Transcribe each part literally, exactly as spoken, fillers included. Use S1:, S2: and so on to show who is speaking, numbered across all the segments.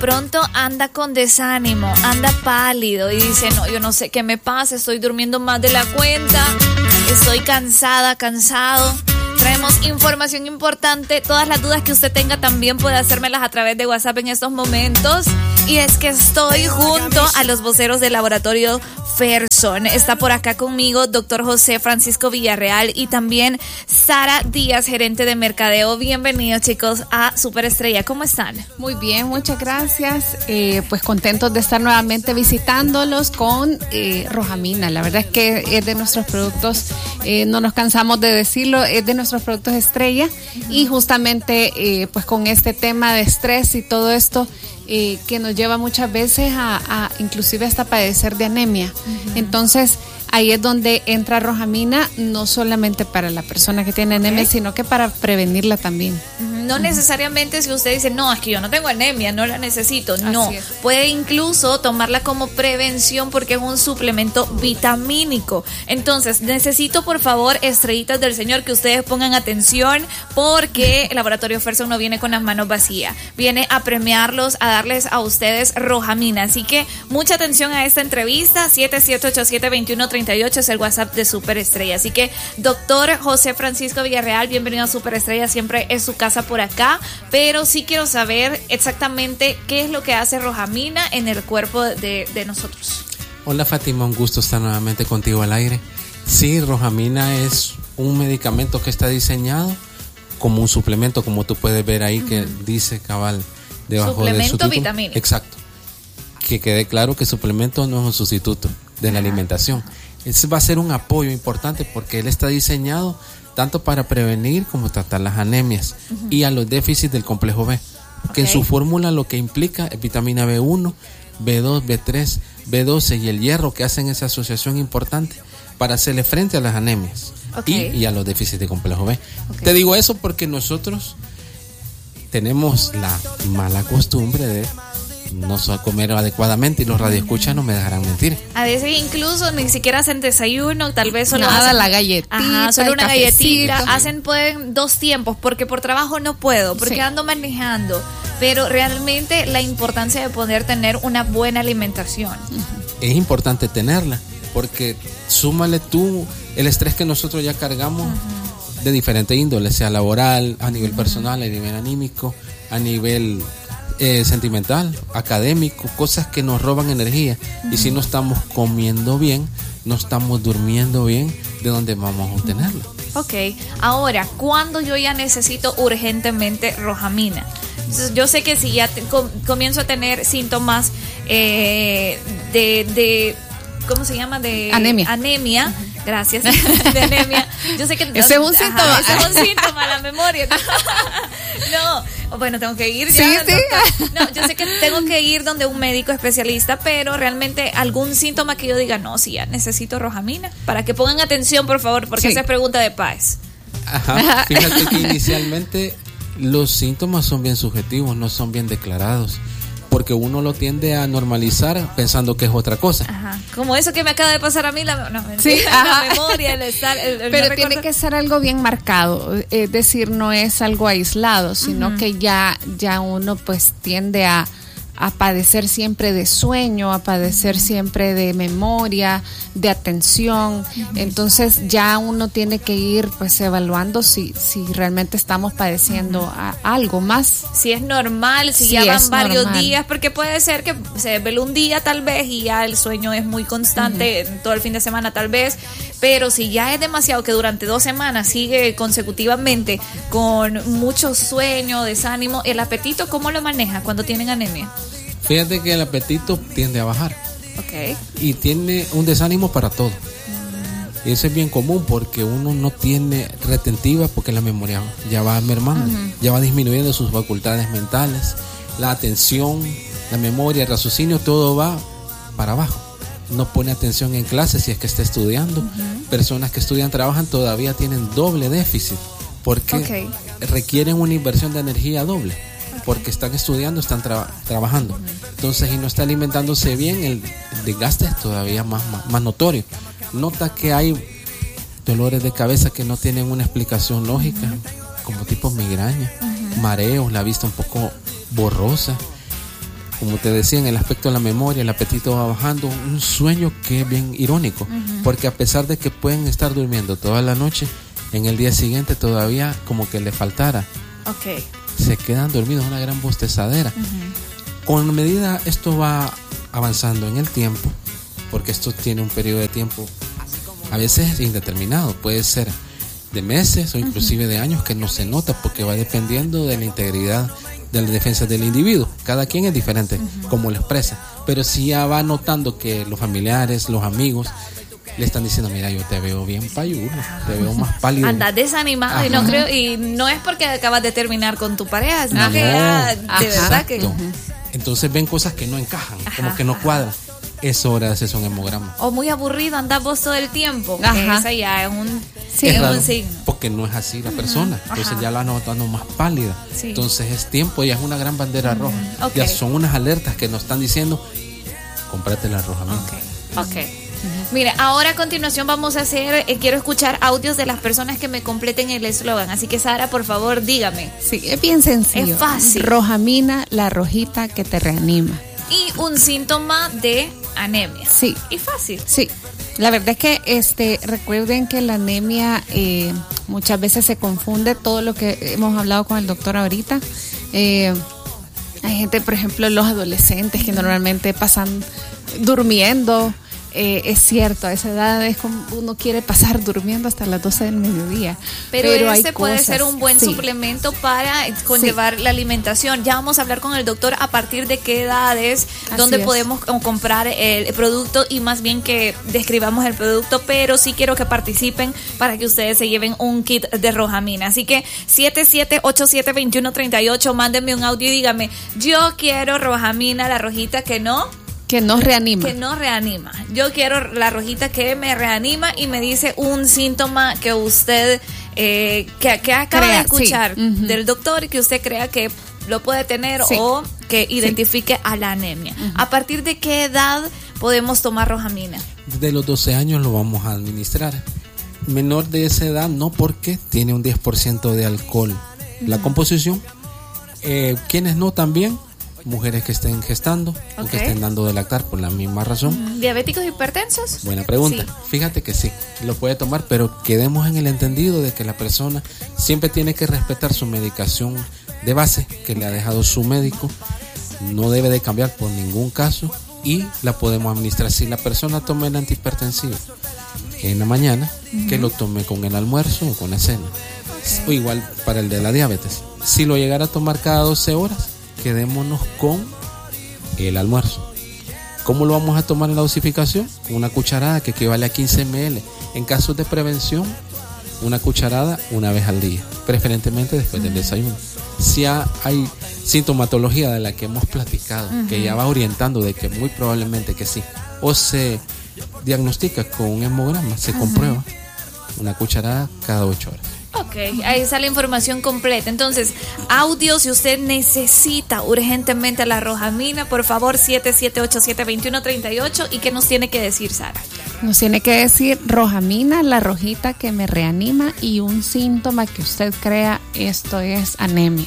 S1: pronto anda con desánimo, anda pálido y dice, no, yo no sé qué me pasa, estoy durmiendo más de la cuenta, estoy cansada, cansado. Traemos información importante. Todas las dudas que usted tenga también puede hacérmelas a través de WhatsApp en estos momentos. Y es que estoy junto a los voceros del laboratorio Ferson. Está por acá conmigo doctor José Francisco Villarreal y también Sara Díaz, gerente de mercadeo. Bienvenidos, chicos, a Superestrella. ¿Cómo están?
S2: Muy bien, muchas gracias. Eh, pues contentos de estar nuevamente visitándolos con eh, Rojamina. La verdad es que es de nuestros productos, eh, no nos cansamos de decirlo, es de nuestros productos estrella. Uh-huh. Y justamente eh, pues con este tema de estrés y todo esto eh, que nos lleva muchas veces a, a inclusive hasta padecer de anemia. Uh-huh. Entonces ahí es donde entra Rojamina, no solamente para la persona que tiene anemia, okay, sino que para prevenirla también.
S1: No uh-huh. necesariamente si usted dice, no, es que yo no tengo anemia, no la necesito. Así no, es. Puede incluso tomarla como prevención porque es un suplemento vitamínico. Entonces, necesito por favor, estrellitas del Señor, que ustedes pongan atención porque el Laboratorio Ferson no viene con las manos vacías. Viene a premiarlos, a darles a ustedes Rojamina. Así que mucha atención a esta entrevista. siete siete ocho siete, dos uno tres ocho es el WhatsApp de Superestrella. Así que, doctor José Francisco Villarreal, bienvenido a Superestrella. Siempre es su casa por acá, pero sí quiero saber exactamente qué es lo que hace Rojamina en el cuerpo de, de nosotros.
S3: Hola Fátima, un gusto estar nuevamente contigo al aire. Sí, Rojamina es un medicamento que está diseñado como un suplemento, como tú puedes ver ahí, uh-huh, que dice cabal debajo
S1: suplemento
S3: de su título.
S1: Vitamínico.
S3: Exacto. Que quede claro que suplemento no es un sustituto de la, ajá, alimentación. Ese va a ser un apoyo importante porque él está diseñado tanto para prevenir como tratar las anemias, uh-huh, y a los déficits del complejo B, okay, que en su fórmula lo que implica es vitamina B uno, B dos, B tres, B doce y el hierro, que hacen esa asociación importante para hacerle frente a las anemias, okay, y, y a los déficits de complejo B. Okay. Te digo eso porque nosotros tenemos la mala costumbre de no sé comer adecuadamente y los radioescuchas no me dejarán mentir.
S1: A veces incluso ni siquiera hacen desayuno, tal vez solo
S2: nada,
S1: hacen,
S2: la galletita,
S1: ajá, solo una
S2: cafecito,
S1: galletita, pueden hacen dos tiempos porque por trabajo no puedo, porque sí, ando manejando, pero realmente la importancia de poder tener una buena alimentación.
S3: Es importante tenerla porque súmale tú el estrés que nosotros ya cargamos, uh-huh, de diferente índole, sea laboral, a nivel, uh-huh, personal, a nivel anímico, a nivel Eh, sentimental, académico, cosas que nos roban energía, uh-huh, y si no estamos comiendo bien, no estamos durmiendo bien, ¿de dónde vamos a obtenerlo?
S1: Ok, ahora, ¿cuándo yo ya necesito urgentemente Rojamina? Entonces, yo sé que si ya te, com, comienzo a tener síntomas eh, de, de, ¿cómo se llama? De
S2: anemia.
S1: Anemia, uh-huh, gracias, de anemia. Yo sé que
S2: ese es un síntoma.
S1: Ajá, ese es un síntoma, la memoria. No, bueno, tengo que ir ya.
S2: Sí, sí.
S1: No, yo sé que tengo que ir donde un médico especialista, pero realmente algún síntoma que yo diga, no, sí, ya necesito Rojamina. Para que pongan atención, por favor, porque sí, esa es pregunta de Páez.
S3: Ajá, fíjate que inicialmente los síntomas son bien subjetivos, no son bien declarados, porque uno lo tiende a normalizar pensando que es otra cosa.
S1: Ajá. Como eso que me acaba de pasar a mí, la, no,
S2: sí,
S1: la memoria, el estar... El, el
S2: pero
S1: no
S2: tiene que ser algo bien marcado, es decir, no es algo aislado, sino, uh-huh, que ya, ya uno pues tiende a, a padecer siempre de sueño, a padecer, uh-huh, siempre de memoria, de atención, uh-huh, entonces ya uno tiene que ir pues evaluando si, si realmente estamos padeciendo, uh-huh, a, algo más.
S1: Si es normal, si sí, ya van varios normal. días, porque puede ser que se desveló un día tal vez y ya el sueño es muy constante, uh-huh, todo el fin de semana tal vez, pero si ya es demasiado que durante dos semanas sigue consecutivamente con mucho sueño, desánimo, el apetito, ¿cómo lo maneja cuando tienen anemia?
S3: Fíjate que el apetito tiende a bajar.
S1: Okay.
S3: Y tiene un desánimo para todo. Mm. Y eso es bien común porque uno no tiene retentiva porque la memoria ya va mermando, uh-huh, ya va disminuyendo sus facultades mentales, la atención, la memoria, el raciocinio, todo va para abajo. No pone atención en clases si es que está estudiando. Uh-huh. Personas que estudian, trabajan, todavía tienen doble déficit porque, okay, requieren una inversión de energía doble. Porque están estudiando, están tra- trabajando. Entonces, y no está alimentándose bien, el, el desgaste es todavía más, más, más notorio. Nota que hay dolores de cabeza que no tienen una explicación lógica, uh-huh, como tipo migraña, uh-huh, mareos, la vista un poco borrosa. como te decía, en el aspecto de la memoria, el apetito va bajando, un sueño que es bien irónico, uh-huh. porque a pesar de que pueden estar durmiendo toda la noche, en el día siguiente todavía como que le faltara.
S1: Okay.
S3: Se quedan dormidos, una gran bostezadera. Uh-huh. Con medida esto va avanzando en el tiempo, porque esto tiene un periodo de tiempo a veces indeterminado, puede ser de meses o inclusive uh-huh. de años, que no se nota porque va dependiendo de la integridad de la defensa del individuo. Cada quien es diferente uh-huh. como lo expresa, pero si ya va notando que los familiares, los amigos le están diciendo, mira, yo te veo bien payudo, te veo más pálido,
S1: andas desanimado. Ajá. y no creo y no es porque acabas de terminar con tu pareja, sino no, que ya, de Ajá. verdad que uh-huh.
S3: entonces ven cosas que no encajan, Ajá. como que no cuadran. Es hora de hacerse un hemograma.
S1: O muy aburrido, andás vos todo el tiempo. Ajá. Esa ya es un,
S3: sí, es raro, un signo. Porque no es así la persona. Uh-huh. Entonces Ajá. ya la notando más pálida. Sí. Entonces es tiempo, ya es una gran bandera uh-huh. roja. Okay. Ya son unas alertas que nos están diciendo, cómprate la roja.
S1: Ok. okay. Uh-huh. Mire, ahora a continuación vamos a hacer, eh, quiero escuchar audios de las personas que me completen el eslogan. Así que Sara, por favor, dígame.
S2: Sí, es bien sencillo.
S1: Es fácil.
S2: Rojamina, la rojita que te reanima.
S1: Y un síntoma de anemia.
S2: Sí.
S1: Y fácil.
S2: Sí. La verdad es que este recuerden que la anemia eh, muchas veces se confunde, todo lo que hemos hablado con el doctor ahorita. Eh, hay gente, por ejemplo, los adolescentes que normalmente pasan durmiendo. Eh, es cierto, a esa edad es como uno quiere pasar durmiendo hasta las doce del mediodía.
S1: Pero, pero ese puede cosas, ser un buen sí. suplemento para conllevar sí. la alimentación. Ya vamos a hablar con el doctor a partir de qué edades, Así dónde es. podemos comprar el producto y más bien que describamos el producto, pero sí quiero que participen para que ustedes se lleven un kit de Rojamina. Así que siete siete ocho siete dos uno tres ocho, mándenme un audio y dígame, yo quiero Rojamina, la rojita que no...
S2: Que nos reanima.
S1: Que nos reanima. Yo quiero la rojita que me reanima y me dice un síntoma que usted, eh, que, que acaba crea, de escuchar sí. uh-huh. del doctor y que usted crea que lo puede tener sí. o que identifique sí. a la anemia. Uh-huh. ¿A partir de qué edad podemos tomar Rojamina?
S3: De los doce años lo vamos a administrar. Menor de esa edad no, porque tiene un diez por ciento de alcohol. Uh-huh. La composición, eh, quienes no también, mujeres que estén gestando okay. o que estén dando de lactar por la misma razón.
S1: ¿Diabéticos hipertensos?
S3: Buena pregunta. Sí. Fíjate que sí, lo puede tomar, pero quedemos en el entendido de que la persona siempre tiene que respetar su medicación de base que le ha dejado su médico. No debe de cambiar por ningún caso y la podemos administrar. Si la persona toma el antihipertensivo en la mañana, uh-huh. que lo tome con el almuerzo o con la cena. Okay. O igual para el de la diabetes. Si lo llegara a tomar cada doce horas, quedémonos con el almuerzo. ¿Cómo lo vamos a tomar en la dosificación? Una cucharada que equivale a quince mililitros. En casos de prevención, una cucharada una vez al día, preferentemente después del desayuno. Si hay sintomatología de la que hemos platicado, uh-huh. que ya va orientando de que muy probablemente que sí, o se diagnostica con un hemograma, se uh-huh. comprueba, una cucharada cada ocho horas.
S1: Ok, ahí está la información completa. Entonces, audio, si usted necesita urgentemente la Rojamina, por favor, siete siete ocho siete dos uno tres ocho. ¿Y qué nos tiene que decir, Sara?
S2: Nos tiene que decir Rojamina, la rojita que me reanima, y un síntoma que usted crea, esto es anemia.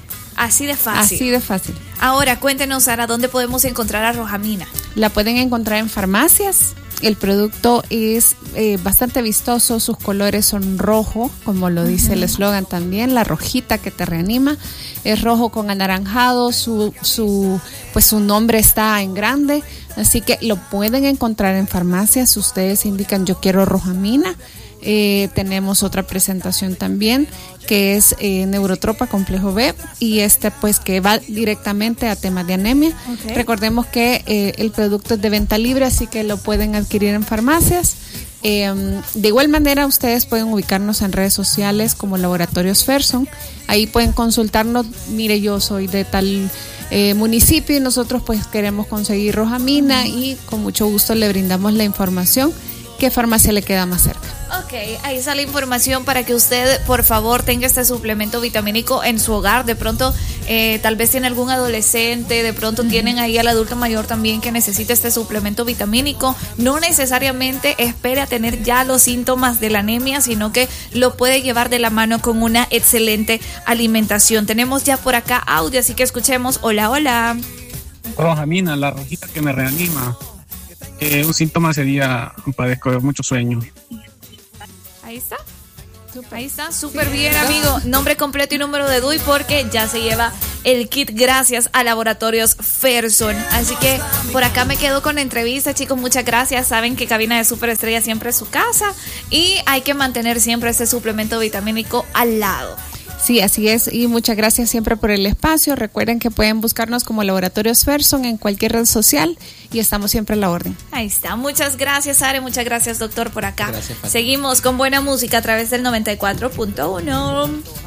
S1: Así de fácil.
S2: Así de fácil.
S1: Ahora, cuéntenos, Sara, ¿dónde podemos encontrar a Rojamina?
S2: La pueden encontrar en farmacias. El producto es eh, bastante vistoso, sus colores son rojo, como lo dice uh-huh. el eslogan también, la rojita que te reanima, es rojo con anaranjado, su, su, pues su nombre está en grande, así que lo pueden encontrar en farmacias. Ustedes indican yo quiero Rojamina. Eh, tenemos otra presentación también que es eh, Neurotropa Complejo B, y este pues que va directamente a temas de anemia. Okay. Recordemos que eh, el producto es de venta libre, así que lo pueden adquirir en farmacias. Eh, de igual manera ustedes pueden ubicarnos en redes sociales como Laboratorios Ferson, ahí pueden consultarnos. Mire, yo soy de tal eh, municipio y nosotros pues queremos conseguir Rojamina, y con mucho gusto le brindamos la información. ¿Qué farmacia le queda más cerca?
S1: Ok, ahí está la información para que usted, por favor, tenga este suplemento vitamínico en su hogar. De pronto, eh, tal vez tiene algún adolescente, de pronto uh-huh. tienen ahí al adulto mayor también que necesita este suplemento vitamínico. No necesariamente espere a tener ya los síntomas de la anemia, sino que lo puede llevar de la mano con una excelente alimentación. Tenemos ya por acá audio, así que escuchemos. Hola, hola.
S4: Rojamina, la rojita que me reanima. Eh, un síntoma sería, padezco de mucho sueño.
S1: Ahí está. Ahí está, súper bien, amigo. Nombre completo y número de D U I, porque ya se lleva el kit gracias a Laboratorios Ferson. Así que por acá me quedo con la entrevista, chicos. Muchas gracias. Saben que Cabina de Superestrella siempre es su casa y hay que mantener siempre ese suplemento vitamínico al lado.
S2: Sí, así es, y muchas gracias siempre por el espacio. Recuerden que pueden buscarnos como Laboratorios Ferson en cualquier red social y estamos siempre a la orden.
S1: Ahí está, muchas gracias, Are, muchas gracias, doctor, por acá.
S3: Gracias,
S1: Seguimos con buena música a través del noventa y cuatro punto uno.